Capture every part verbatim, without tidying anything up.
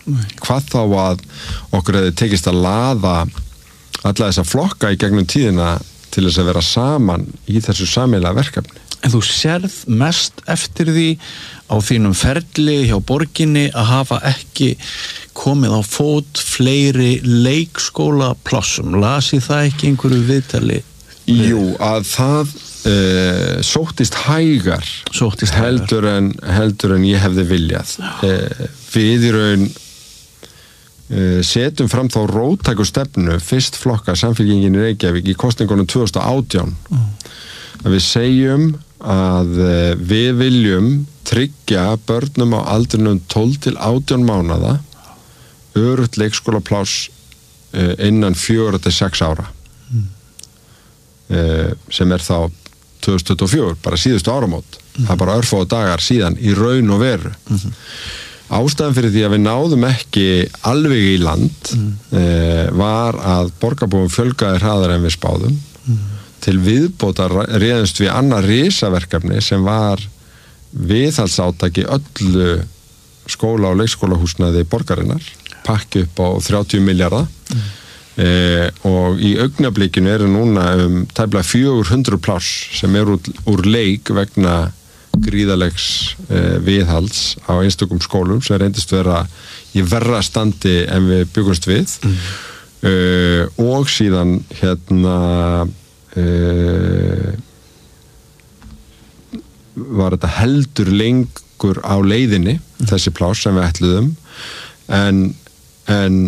Hvað þá að okkur hefði tekist að laða alla þessa flokka í gegnum tíðina til þess að vera saman í þessu sameiginlega verkefni. En þú sérð mest eftir því á þínum ferli hjá borginni að hafa ekki komið á fót fleiri leikskólaplássum. Las ég það ekki einhverju viðtali? Jú, að það uh, sóttist hægar Sóttist hægar. heldur en, heldur en ég hefði viljað. Uh, við í raun uh, setjum fram þá róttæku stefnu fyrst flokka Samfylkingin í Reykjavík í kosningunum tvö þúsund og átján. Mm. Að við segjum að uh, við viljum tryggja börnum á aldrinum tólf til átján mánaða öruggt leikskólapláss uh, innan fjögurra til sex ára. Mm. Uh, sem er þá tvö þúsund tuttugu og fjögur, bara síðustu áramót. Mm. Það er bara örfáu dagar síðan í raun og veru. Mm. Ástæðan fyrir því að við náðum ekki alveg í land mm. uh, var að borgarbúum fjölgaði hraðar en við spáðum. Mm. Til viðbótar réðumst við annar risaverkefni sem var viðhaldsáttaki öllu skóla- og leikskólahúsnæði borgarinnar, pakki upp á þrjátíu milljarða. Mm. Eh, og í augnablikinu eru núna um tæplega fjögur hundruð pláss sem eru úr, úr leik vegna gríðalegs eh, viðhalds á einstökum skólum sem reyndist vera í verra standi en við byggumst við. Mm. eh, og síðan hérna Uh, var þetta heldur lengur á leiðinni mm. þessi pláss sem við ætluðum en, en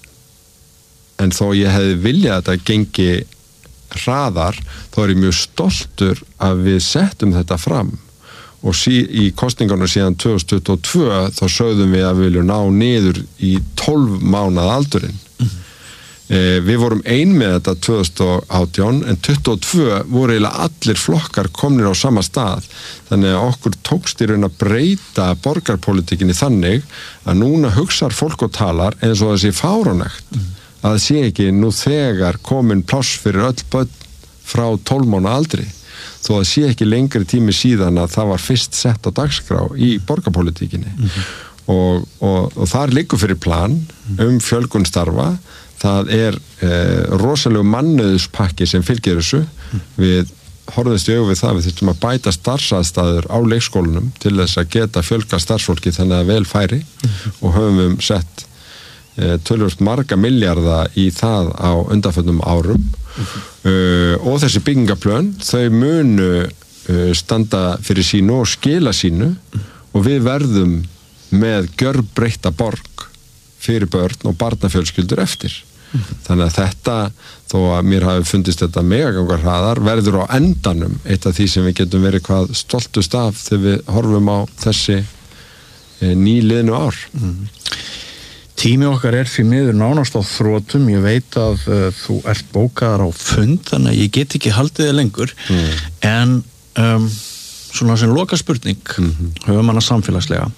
en þó ég hefði viljað að þetta gengi hraðar, þá er ég mjög stoltur að við settum þetta fram og sí, í kosningunum síðan tvö þúsund tuttugu og tvö þá sögðum við að við viljum ná niður í tólf mánaða aldurinn. Mm. Eh, við vorum ein með þetta tvö þúsund og átján en tuttugu og tvö voru eiginlega allir flokkar komnir á sama stað þannig að okkur tókst í raun að breyta borgarpolítikinni þannig að núna hugsar fólk og talar eins og það sé fáránlegt mm. að það sé ekki nú þegar komin pláss fyrir öll börn frá tólf mánaða aldri þó að það sé ekki lengri tími síðan að það var fyrst sett á dagskrá í borgarpolítikinni mm-hmm. og, og, og þar liggur fyrir plan um fjölgun starfa. Það er eh, rosalegu mannauðspakki sem fylgir þessu. Mm. Við horfðumst í augu við það, við þurftum að bæta starfsaðstæður á leikskólanum til þess að geta fjölga starfsfólki þannig að vel færi mm. og höfum við sett eh, tölvöld marga milljarða í það á undanförnum árum mm. uh, og þessi byggingaplön, þau munu uh, standa fyrir sínu og skila sínu mm. og við verðum með gjörbreytta borg fyrir börn og barnafjölskyldur eftir. Mm-hmm. Þannig að þetta, þó að mér hafi fundist þetta megagangar hraðar, verður á endanum eitt af því sem við getum verið hvað stoltust af þegar við horfum á þessi e, nýliðnu ár. Mm-hmm. Tími okkar er því miður nánast á þrotum. Ég veit að uh, þú ert bókaðar á fund, þannig að ég get ekki haldið þig lengur. Mm. En um, svona sem loka spurning, mm-hmm. höfum hana samfélagslega,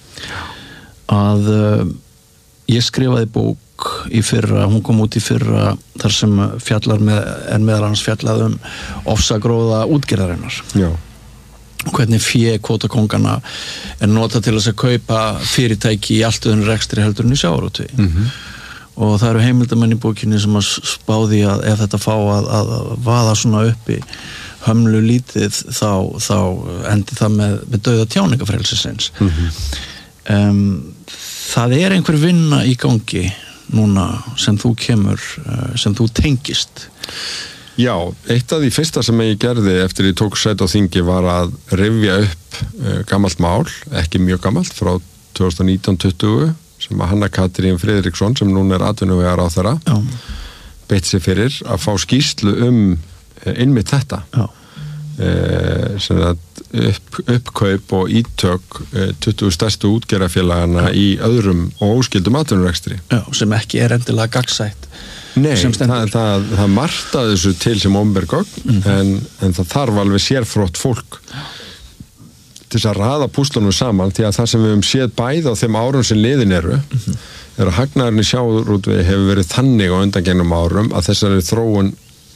að uh, ég skrifaði bók í fyrra, hún kom út í fyrra þar sem fjallar með, er meðal hans fjallað um ofsagróða útgerðarinnar. Já. Hvernig fé kvótakóngana er notað til þess að kaupa fyrirtæki í allt öðrum rekstri heldur en í sjávarútvegi. Mm-hmm. Og það eru heimildamenn í bókinni sem að spáði að ef þetta fá að, að vaða svona uppi hömlu lítið þá, þá endi það með, með dauða tjáningafrelsisins. Mm-hmm. Um, það er einhver vinna í gangi núna sem þú kemur, sem þú tengist. Já, eitt af því fyrsta sem ég gerði eftir ég tók sæti á þingi var að rifja upp uh, gamalt mál, ekki mjög gamalt, frá tvö þúsund og nítján til tuttugu sem að Hanna Katrín Friðriksson sem núna er atvinnuvegaráðherra beitt sér fyrir að fá skýrslu um uh, einmitt þetta. Já. Uh, sem að upp, uppkaup og ítök uh, tuttugu stærstu útgerðarfélagana í öðrum og óskyldum atvinnurekstri. Já, sem ekki er endilega gagnsætt. Nei, það, það, það martaði þessu til sem ombergögn mm-hmm. en, en það þarf alveg sérfrótt fólk til þess að raða púslunum saman því að það sem við höfum séð bæði á þeim árum sem liðin eru mm-hmm. er að hagnaðurinn í sjávarútvegi hefur verið þannig á undangengnum árum að þessari þróun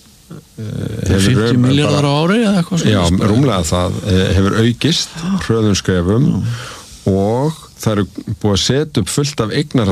fimmtíu milljarðar á ári eða eitthvað svona. Já, rúmlega það hefur aukist hröðum skrefum og það eru búið að setja upp fullt af eignarhalds